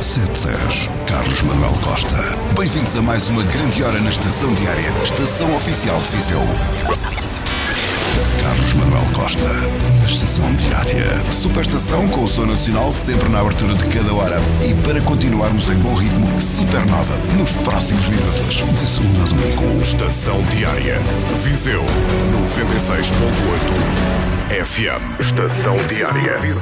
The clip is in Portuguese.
710, Carlos Manuel Costa. Bem-vindos a mais uma grande hora na Estação Diária, Estação Oficial de Viseu. Carlos Manuel Costa, na Estação Diária. Superestação com o som nacional sempre na abertura de cada hora. E para continuarmos em bom ritmo, Supernova nos próximos minutos. De segunda a domingo. Estação Diária. Viseu 96.8 FM. Estação Diária.